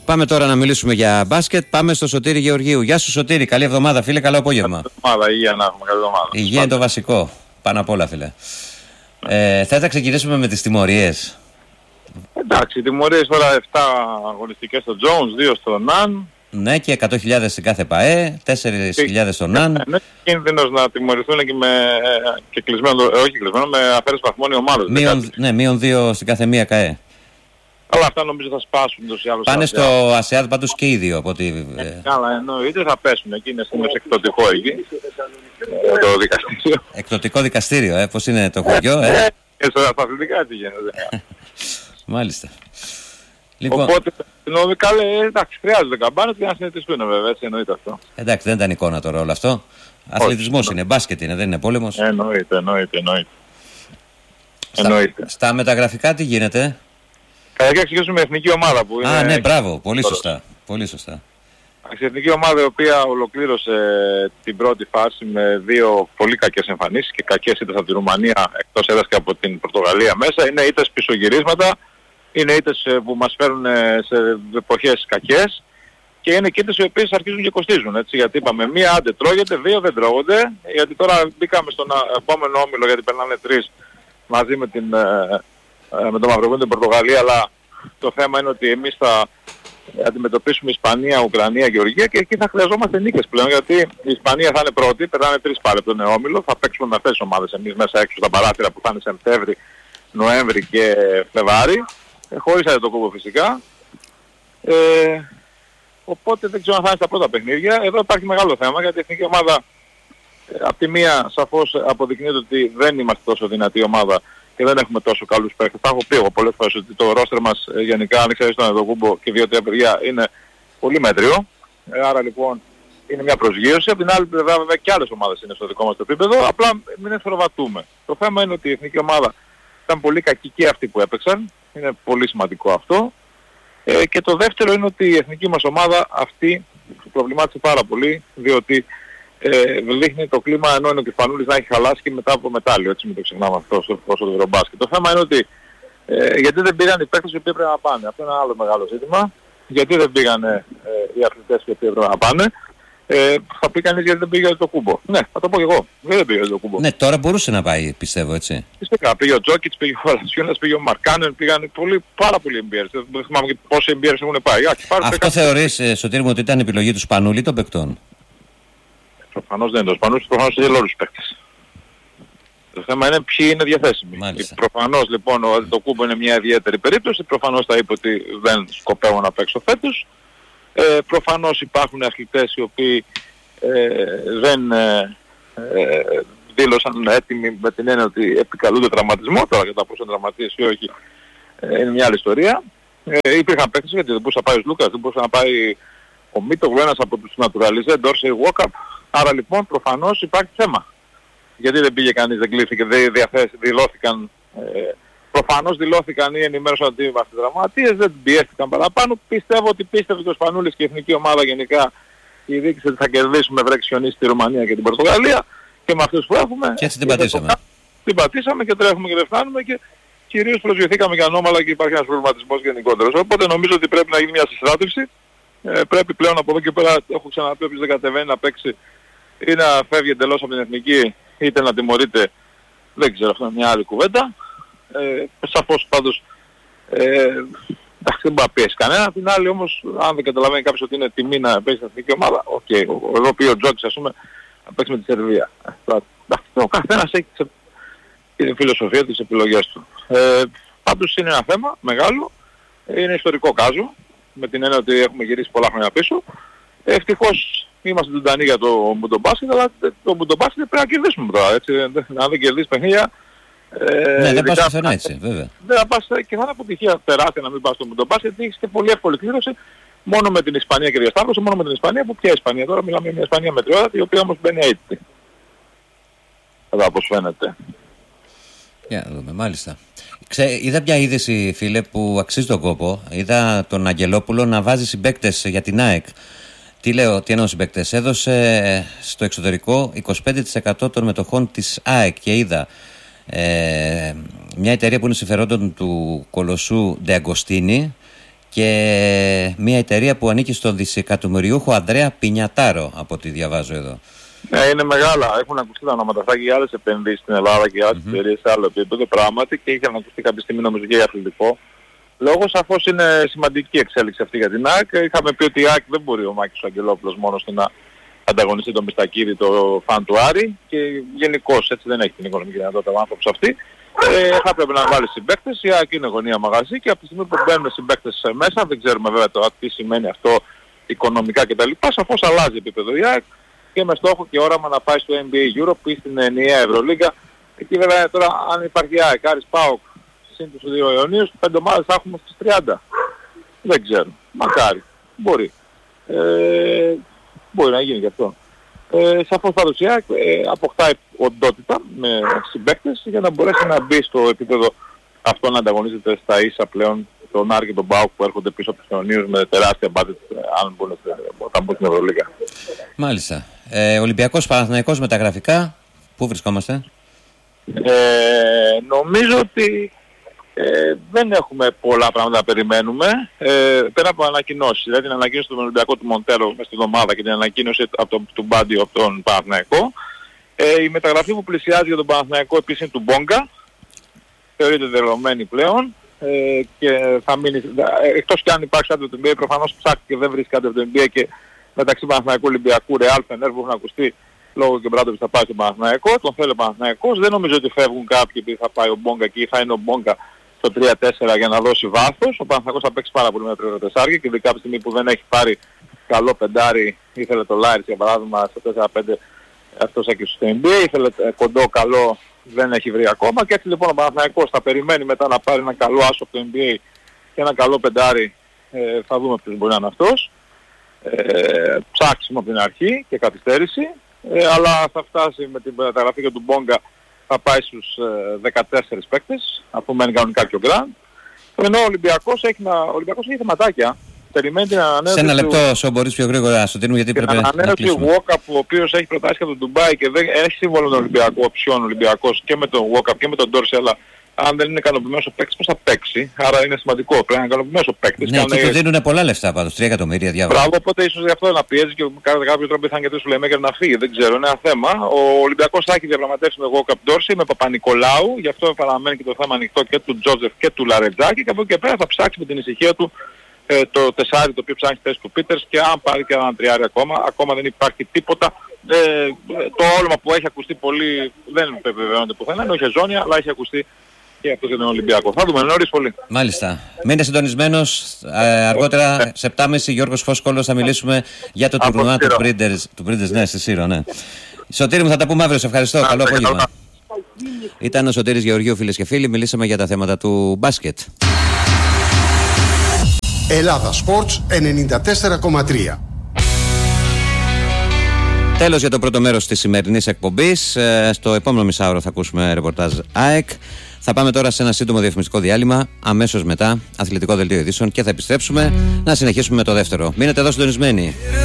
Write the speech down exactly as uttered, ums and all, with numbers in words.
Πάμε τώρα να μιλήσουμε για μπάσκετ. Πάμε στο Σωτήρη Γεωργίου. Γεια σου Σωτήρη, καλή εβδομάδα φίλε, καλό απόγευμα. Καλή εβδομάδα, υγεία να έχουμε, καλή εβδομάδα. Υγεία είναι το βασικό, πάνω απ' όλα φίλε. Ε, θα ξεκινήσουμε με τις τιμωρίες. Εντάξει, οι τιμωρίες τώρα επτά αγωνιστικές στο Jones, δύο στο Ναν. Ναι, και εκατό χιλιάδες στην κάθε ΠΑΕ, τέσσερις χιλιάδες στο Ναν. Ναι, κίνδυνος να τιμωρηθούν και με και κλεισμένο, όχι κλεισμένο, με αφαίρεση βαθμών οι ομάδες. Μείον, ναι, μείον δύο στην κάθε μία ΚΑΕ. Αλλά αυτά νομίζω θα σπάσουν τους ή άλλους. Πάνε στο ΑΣΕΑΔ πάντως και οι δύο από ό,τι... Ε, καλά, εννοείται θα πέσουν εκεί, είναι στιγμές εκπτωτικό εκεί. Το δικαστήριο. Εκπτωτικό δικαστήριο, ε, πώς είναι το χωριό, ε. Και στα αθλητικά έτσι γίνεται. Μάλιστα. Λοιπόν... Οπότε, νομίζω καλέ, εντάξει, χρειάζονται καμπάνες για να συνηθιστούν βέβαια, έτσι εννοείται αυτό. Εντάξει, δεν ήταν εικόνα τώρα όλο αυτό. Αθλητισμός είναι, μπάσκετ είναι, δεν είναι πόλεμος. Εννοείται, εννοείται, εννοείται. Στα, εννοείται. Στα μεταγραφικά τι γίνεται? Καταρχήν να εξηγήσουμε εθνική ομάδα που είναι... Α, ναι, μπράβο, πολύ σωστά, πολύ σωστά. Η εθνική ομάδα η οποία ολοκλήρωσε την πρώτη φάση με δύο πολύ κακές εμφανίσεις και κακές ήττες από τη Ρουμανία εκτός έδρας και από την Πορτογαλία μέσα. Είναι ήττες πισωγυρίσματα, είναι ήττες που μας φέρουν σε εποχές κακές και είναι και ήττες οι οποίες αρχίζουν και κοστίζουν. Έτσι, γιατί είπαμε μία άντε τρώγεται, δύο δεν τρώγονται, γιατί τώρα μπήκαμε στον επόμενο όμιλο γιατί περνάνε τρεις μαζί με, την, με το Μαυροβούνιο την Πορτογαλία, αλλά το θέμα είναι ότι εμείς θα αντιμετωπίσουμε Ισπανία, Ουκρανία, Γεωργία και εκεί θα χρειαζόμαστε νίκες πλέον, γιατί η Ισπανία θα είναι πρώτη, περνάνε τρεις πάλι από τον νεόμιλο, θα παίξουμε με αυτές τις ομάδες εμείς μέσα έξω στα παράθυρα που θα είναι Σεπτέμβρη, Νοέμβρη και Φλεβάρη, ε, χωρίς Αντετοκούμπο φυσικά. Ε, οπότε δεν ξέρω αν θα είναι στα πρώτα παιχνίδια. Εδώ υπάρχει μεγάλο θέμα γιατί η εθνική ομάδα ε, από τη μία σαφώς αποδεικνύεται ότι δεν είμαστε τόσο δυνατή ομάδα και δεν έχουμε τόσο καλούς παίκτες. Θα έχω πει εγώ πολλές φορές ότι το ρόστερ μας ε, γενικά, αν ξέρεις τον Αντετοκούμπο και δύο-τρία παιδιά, είναι πολύ μέτριο. Ε, άρα λοιπόν είναι μια προσγείωση. Από την άλλη πλευρά βέβαια και άλλες ομάδες είναι στο δικό μας το επίπεδο, απλά μην εθροβατούμε. Το θέμα είναι ότι η εθνική ομάδα ήταν πολύ κακή και αυτοί που έπαιξαν. Είναι πολύ σημαντικό αυτό. Ε, και το δεύτερο είναι ότι η εθνική μας ομάδα αυτή προβλημάτισε πάρα πολύ, διότι ε, δείχνει το κλίμα ενώ είναι ο Κεφανούλης να έχει χαλάσει και μετά από μετάλλιο, έτσι μην το ξεχνάμε αυτό στο όσο το Ευρωμπάσκετ. Το θέμα είναι ότι ε, γιατί δεν πήγαν οι παίκτες οι οποίοι έπρεπε να πάνε. Αυτό είναι ένα άλλο μεγάλο ζήτημα. Γιατί δεν πήγαν ε, οι αθλητές οι οποίοι έπρεπε να πάνε. Ε, θα πει κανείς γιατί δεν πήγε το Κούμπο. Ναι, θα το πω και εγώ. Δεν πήγε το Κούμπο. Ναι, τώρα μπορούσε να πάει, πιστεύω, έτσι. Φυσικά, πήγε ο Τζόκιτς, πήγε ο Βαλασιούνας, πήγε ο Μαρκάνεν, πήγαν πολύ, πάρα πολλοί εμπειρίες. Δεν θυμάμαι και πόσοι εμπειρίες έχουν πάει. Ά, αυτό θεωρείς, ε, Σωτήρη μου, ότι ήταν επιλογή του Σπανούλη των παικτών? Προφανώς δεν είναι το Σπανούλης, προφανώς είναι όλους τους παίκτες. Το θέμα είναι ποιοι είναι διαθέσιμοι. Προφανώς λοιπόν το Κούμπο είναι μια ιδιαίτερη περίπτωση. Προφανώς θα είπε ότι δεν σκοπεύω να παίξω φέτος. Ε, προφανώς υπάρχουν αθλητές οι οποίοι ε, δεν ε, ε, δήλωσαν έτοιμοι με την έννοια ότι επικαλούνται τραυματισμό. Τώρα κατά πόσο τραυματίες ή όχι ε, είναι μια άλλη ιστορία. Ε, υπήρχαν παίκτες γιατί δεν μπορούσε να πάει ο Λούκας, δεν μπορούσε να πάει ο Μίτογλου, ένας από τους Naturalize, Ντόρσεϊ, Walkup. Άρα λοιπόν προφανώς υπάρχει θέμα. Γιατί δεν πήγε κανείς, δεν κλείθηκε, δεν διαθέσει, δηλώθηκαν, ε, προφανώς δηλώθηκαν ή ενημέρωσαν ότι είμαστε δραματίες, δεν πιέστηκαν παραπάνω. Πιστεύω ότι πίστευε και ο Σπανούλης και η εθνική ομάδα γενικά η διοίκηση ότι θα κερδίσουμε βρέξιονείς στη Ρουμανία και την Πορτογαλία και με αυτούς που έχουμε. Και έτσι την πατήσαμε. Το, την πατήσαμε και τρέχουμε και δεν φτάνουμε και κυρίως προσγειωθήκαμε και ανώμαλα και υπάρχει ένας προβληματισμός γενικότερος. Οπότε νομίζω ότι πρέπει να γίνει μια συστράτευση. Ε, πρέπει πλέον από εδώ και πέρα, έχω ξαναπεί, όποιος δεν κατεβαίνει να παίξει ή να φεύγει εντελώς από την εθνική, είτε να τιμωρείται, δεν ξέρω, αυτό είναι μια άλλη κουβέντα. Ε, σαφώς πάντως ε, εντάξει, δεν μπορεί να πιέσει κανένα. Απ' την άλλη όμως, αν δεν καταλαβαίνει κάποιος ότι είναι τιμή να παίξει στην εθνική ομάδα, οκ, okay, εδώ πει ο Τζόκης ας πούμε να παίξει με τη Σερβία. Ο καθένας έχει την φιλοσοφία, τις επιλογές του. Ε, πάντως είναι ένα θέμα μεγάλο, είναι ιστορικό κάζο, με την έννοια ότι έχουμε γυρίσει πολλά χρόνια πίσω. Ε, ευτυχώς είμαστε ζωντανοί για το Μουντομπάσκετ, αλλά το Μουντομπάσκετ πρέπει να κερδίσουμε τώρα, έτσι. Αν δεν κερδίσεις παιχνίδια... Ε, ναι, δεν πας πουθενά έτσι, βέβαια. Δεν θα πας και θα είναι αποτυχία τεράστια να μην πας στο Μουντομπάσκετ, γιατί έχεις και πολύ εύκολη κλήρωση μόνο με την Ισπανία και διασταύρωση, μόνο με την Ισπανία, που ποια Ισπανία τώρα, μιλάμε για μια Ισπανία μετριότατη, η οποία όμως μπαίνει αίτητη. Εδώ όπως φαίνεται. Για να δούμε, μάλιστα. Ξέ, είδα μια είδηση, φίλε, που αξίζει τον κόπο. Είδα τον Αγγελόπουλο να βάζει συμπαίκτες για την ΑΕΚ. Τι λέω, τι εννοώ συμπαίκτες? Έδωσε στο εξωτερικό είκοσι πέντε τοις εκατό των μετοχών της ΑΕΚ και είδα ε, μια εταιρεία που είναι συμφερόντων του Κολοσσού Ντε Αγκοστίνη και μια εταιρεία που ανήκει στον δισεκατομμυριούχο Ανδρέα Πινιατάρο, από ό,τι διαβάζω εδώ. Ναι, είναι μεγάλα. Έχουν ακουστεί τα ονόματα αυτά και για άλλες επενδύσεις στην Ελλάδα και για άλλες mm-hmm. εταιρείες σε άλλο επίπεδο πράγματι, και είχε ανακουστεί κάποια στιγμή νομίζω και για αθλητικό λόγο. Σαφώς είναι σημαντική εξέλιξη αυτή για την ΑΕΚ. Είχαμε πει ότι η ΑΕΚ δεν μπορεί ο Μάκης ο Αγγελόπουλος μόνος του να ανταγωνιστεί τον Μιστακίδη, το φαν του Άρη, και γενικώς έτσι δεν έχει την οικονομική δυνατότητα ο άνθρωπος αυτή. Ε, θα πρέπει να βάλει συμπαίκτες. Η ΑΕΚ είναι γωνία μαγαζί και από τη στιγμή που μπαίνουν συμπαίκτες μέσα, δεν ξέρουμε βέβαια το τι σημαίνει αυτό οικονομικά κτλ. Σαφώς αλλάζει επίπεδο η ΑΕΚ και με στόχο και όραμα να πάει στο N B A Europe ή στην ενιαία Ευρωλίγκα. Εκεί βέβαια τώρα αν υπάρχει η ΑΕΚ, Άρης, ΠΑΟΚ, συν τους δύο Ιωνίους, πέντε ομάδες θα έχουμε στις τριάντα. Δεν ξέρω. Μακάρι. Μπορεί. Ε, μπορεί να γίνει γι' αυτό. Ε, σαφώς πάντως η ΑΕΚ ε, αποκτάει οντότητα με συμπαίκτες για να μπορέσει να μπει στο επίπεδο αυτό, να ανταγωνίζεται στα ίσα πλέον τον Άρη και τον ΠΑΟΚ που έρχονται πίσω από τους Ιωνίους με τεράστια μπάτζετ αν μπουν στην Ευρωλίγκα. Μάλιστα. Ε, Ολυμπιακός Παναθηναϊκός με τα γραφικά, πού βρισκόμαστε? Ε, νομίζω ότι ε, δεν έχουμε πολλά πράγματα να περιμένουμε. Ε, πέρα από ανακοινώσεις, δηλαδή την ανακοίνωση του Ολυμπιακού του Μοντέλο μες στην εβδομάδα και την ανακοίνωση από τον, του Μπάντι από τον Παναθηναϊκό. Ε, η μεταγραφή που πλησιάζει για τον Παναθηναϊκό επίσης είναι του Μπόγκα. Θεωρείται δεδομένη πλέον. Ε, και θα μείνει, ε, εκτός και αν υπάρξει κάτι από το N B A, προφανώς ψάχνει και δεν βρίσκει κάτι από το N B A και μεταξύ Παναθηναϊκού, Ολυμπιακού, Ρεάλ, Φενέρ που έχουν ακουστεί λόγω και Μπράντοβιτς θα πάει στον Παναθηναϊκό, τον θέλει ο Παναθηναϊκός. Δεν νομίζω ότι φεύγουν κάποιοι επειδή θα πάει ο Μπόγκα εκεί, θα είναι ο Μπόγκα στο τρία τέσσερα για να δώσει βάθος. Ο Παναθηναϊκός θα παίξει πάρα πολύ με τρία τέσσερα και ειδικά από τη στιγμή που δεν έχει πάρει καλό πεντάρι, ήθελε το Λάιρς για παράδειγμα στο τέσσερα πέντε, αυτός έκυψε στο N B A, ήθελε κοντό καλό, δεν έχει βρει ακόμα, και έτσι λοιπόν ο Παναθηναϊκός θα περιμένει μετά να πάρει ένα καλό άσο από το N B A και ένα καλό πεντάρι, ε, θα δούμε ποιος μπορεί να είναι αυτός. Ε, ψάξιμο από την αρχή και καθυστέρηση, ε, αλλά θα φτάσει με την μεταγραφή του Μπόγκα, θα πάει στους ε, δεκατέσσερις παίκτες, αφού μένει κανονικά και ο Γκραντ. Ενώ ο Ολυμπιακός έχει, να, ο Ολυμπιακός έχει θεματάκια. Περιμένει την ανανέωση. Σε ένα λεπτό, όσο μπορείς πιο γρήγορα, Σωτήρη μου, γιατί πρέπει να κλείσουμε. Την ανανέωση του Walkup, ο οποίος έχει προτάσει από τον Ντουμπάι και δεν έχει σύμβολο τον Ολυμπιακό, οψιόν Ολυμπιακός και με τον Walkup και με τον Ντόρση, αλλά αν δεν είναι ικανοποιημένος ο παίκτης, πώς θα παίξει? Άρα είναι σημαντικό. Πρέπει να είναι ικανοποιημένος ο παίκτης. Ναι, και του δίνουν πολλά λεφτά πάντως, τρία εκατομμύρια διάβασα. Μπράβο, οπότε ίσως γι' αυτό να πιέζει και κατά κάποιο τρόπο θα είναι και του Λέιμεκερ να φύγει. Δεν ξέρω, είναι ένα θέμα. Ο Ολυμπιακός θα έχει διαπραγματεύσει με Walkup, Ντόρση, με Παπα-Νικολάου, γι' αυτό παραμένει και το θέμα ανοιχτό και του Τζόζεφ και του Λαρετζάκη, και από εκεί και πέρα θα ψάξει με την ησυχία του ε, το τεσάρι το οποίο ψάχνει στη θέση του Πίτερς, και αν πάρει και έναν τριάρι ακόμα, ακόμα δεν υπάρχει τίποτα. Ε, το όλμα που έχει ακουστεί πολύ δεν επιβεβαιώνεται πουθενά, είναι ο Χεζόνια, αλλά έχει ακουστεί και αυτό για τον Ολυμπιακό. Θα δούμε νωρίς πολύ. Μάλιστα. Μείνε συντονισμένος. Ε, αργότερα σε επτά και μισή Γιώργος Φώσκολος θα μιλήσουμε για το τουρνουά του Breeders. Του Breeders, ναι, στη Σύρο, ναι. Σωτήρη μου, θα τα πούμε αύριο. Σε ευχαριστώ. Να, καλό απόγευμα. Ήταν ο Σωτήρης Γεωργίου, φίλες και φίλοι. Μιλήσαμε για τα θέματα του μπάσκετ. Ελλάδα Sports ενενήντα τέσσερα κόμμα τρία. Τέλος για το πρώτο μέρος της σημερινής εκπομπής. Στο επόμενο μισάωρο θα ακούσουμε ρεπορτάζ ΑΕΚ. Θα πάμε τώρα σε ένα σύντομο διαφημιστικό διάλειμμα. Αμέσως μετά αθλητικό δελτίο ειδήσεων και θα επιστρέψουμε να συνεχίσουμε με το δεύτερο. Μείνετε εδώ συντονισμένοι.